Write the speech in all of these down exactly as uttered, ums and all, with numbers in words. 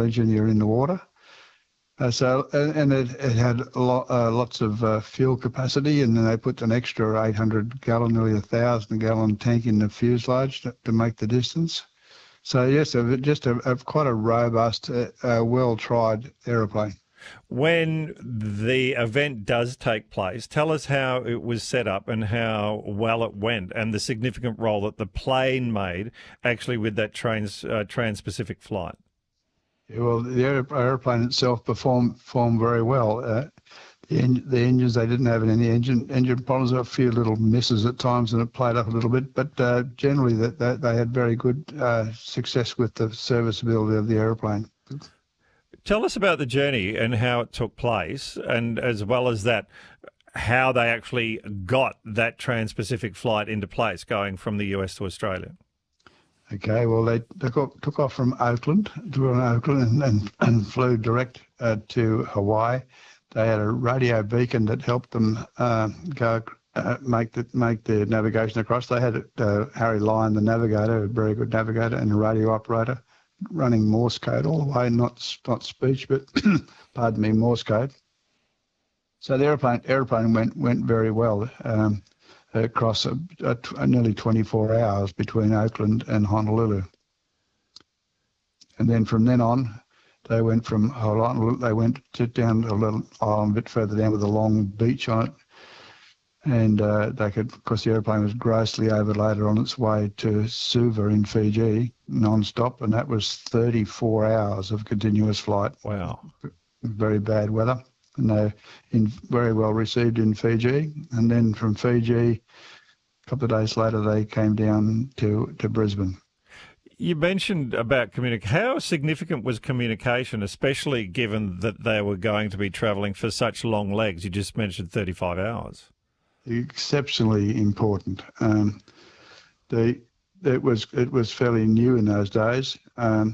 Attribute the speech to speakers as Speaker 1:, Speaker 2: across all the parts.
Speaker 1: petrol engine, you're in the water. Uh, so, and, and it, it had a lot, uh, lots of uh, fuel capacity, and then they put an extra eight hundred gallon, nearly a thousand gallon tank in the fuselage to, to make the distance. So yes, a, just a, a quite a robust, uh, uh, well-tried aeroplane.
Speaker 2: When the event does take place, tell us how it was set up and how well it went, and the significant role that the plane made actually with that trans, uh, trans-Pacific flight.
Speaker 1: Well, the aeroplane itself performed performed very well. Uh, the, en the engines, they didn't have any engine engine problems. A few little misses at times, and it played up a little bit. But uh, generally, that they, they had very good uh, success with the serviceability of the aeroplane.
Speaker 2: Tell us about the journey and how it took place, and as well as that, how they actually got that trans-Pacific flight into place, going from the U S to Australia.
Speaker 1: Okay, well, they took off, took off from Oakland, to Oakland and, and, and flew direct uh, to Hawaii. They had a radio beacon that helped them uh, go uh, make the make the navigation across. They had uh, Harry Lyon, the navigator, a very good navigator, and a radio operator, running Morse code all the way, not not speech, but pardon me, Morse code. So the airplane airplane went went very well. Um, across a, a, a nearly twenty-four hours between Oakland and Honolulu. And then from then on, they went from Honolulu, they went to down a little island a bit further down with a long beach on it. And uh, they could, of course, the airplane was grossly overloaded on its way to Suva in Fiji, non-stop, and that was thirty-four hours of continuous flight.
Speaker 2: Wow.
Speaker 1: Very bad weather. And they in very well received in Fiji. And then from Fiji, a couple of days later, they came down to, to Brisbane.
Speaker 2: You mentioned about communication. How significant was communication, especially given that they were going to be travelling for such long legs? You just mentioned thirty-five hours.
Speaker 1: Exceptionally important. Um, the, it was it was fairly new in those days. Um,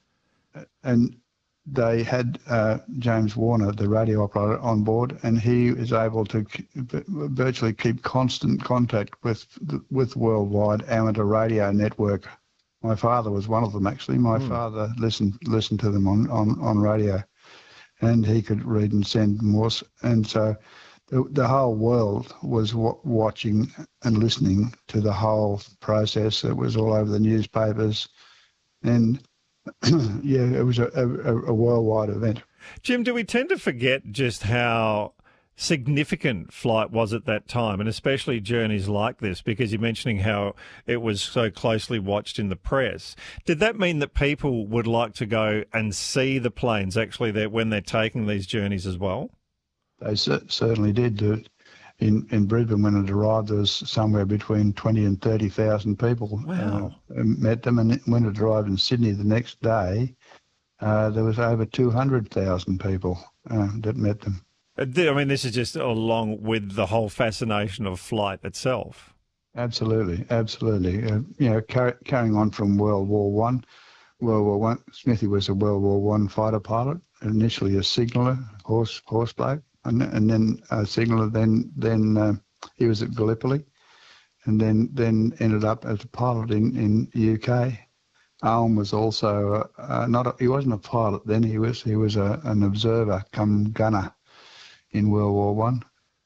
Speaker 1: and they had uh, James Warner, the radio operator, on board, and he is able to virtually keep constant contact with with worldwide amateur radio network. My father was one of them, actually. My mm. father listened listened to them on, on, on radio, and he could read and send Morse. And so the, the whole world was w watching and listening to the whole process. It was all over the newspapers. And yeah, it was a, a, a worldwide event.
Speaker 2: Jim, do we tend to forget just how significant flight was at that time, and especially journeys like this, because you're mentioning how it was so closely watched in the press? Did that mean that people would like to go and see the planes actually there when they're taking these journeys as well?
Speaker 1: They cer certainly did. Do it. In, in Brisbane, when it arrived, there was somewhere between twenty and thirty thousand people.
Speaker 2: Wow.
Speaker 1: Uh, met them, and when it arrived in Sydney the next day, uh, there was over two hundred thousand people uh, that met them.
Speaker 2: I mean, this is just along with the whole fascination of flight itself.
Speaker 1: Absolutely, absolutely. Uh, you know, car carrying on from World War One, World War One, Smithy was a World War One fighter pilot, initially a signaller, horse horse bloke. And, and then uh, signaller, then then uh, he was at Gallipoli, and then then ended up as a pilot in in the U K. Alm was also uh, uh, not a, he wasn't a pilot then. He was he was a, an observer, come gunner, in World War One.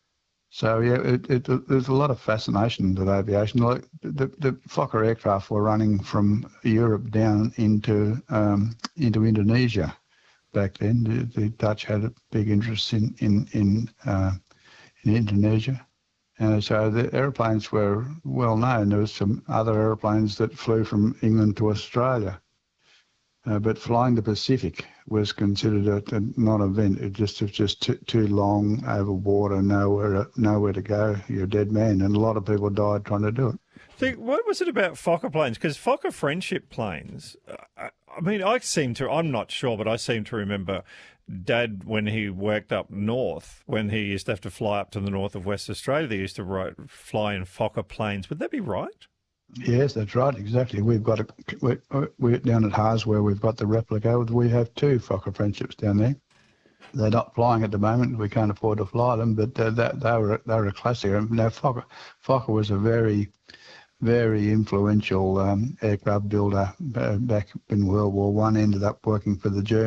Speaker 1: So yeah, it, it, there's a lot of fascination with aviation. Like the the Fokker aircraft were running from Europe down into um, into Indonesia. Back then, the, the Dutch had a big interest in in in, uh, in Indonesia, and so the airplanes were well known. There was some other airplanes that flew from England to Australia, uh, but flying the Pacific was considered a, a non-event. It just was just too, too long over water, nowhere nowhere to go. You're a dead man, and a lot of people died trying to do it.
Speaker 2: So what was it about Fokker planes? Because Fokker Friendship planes, uh, I mean, I seem to, I'm not sure, but I seem to remember Dad, when he worked up north, when he used to have to fly up to the north of West Australia, they used to write, fly in Fokker planes. Would that be right?
Speaker 1: Yes, that's right, exactly. We've got a, we're, we're down at Haas where we've got the replica. We have two Fokker Friendships down there. They're not flying at the moment. We can't afford to fly them, but uh, that, they were they were a classic. Now, Fokker, Fokker was a very very influential um, aircraft builder uh, back in World War One, ended up working for the Germans.